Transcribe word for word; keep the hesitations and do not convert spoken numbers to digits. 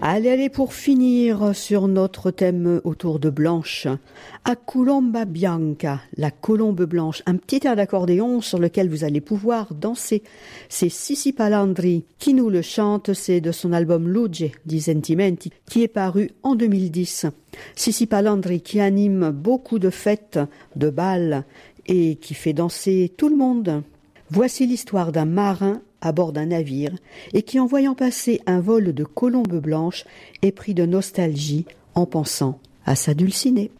Allez, allez, pour finir sur notre thème autour de Blanche, A Colomba Bianca, la colombe blanche, un petit air d'accordéon sur lequel vous allez pouvoir danser. C'est Sissi Palandri qui nous le chante, c'est de son album Luce di Sentimenti qui est paru en deux mille dix. Sissi Palandri qui anime beaucoup de fêtes, de bals et qui fait danser tout le monde. Voici l'histoire d'un marin à bord d'un navire et qui, en voyant passer un vol de colombes blanches, est pris de nostalgie en pensant à sa dulcinée.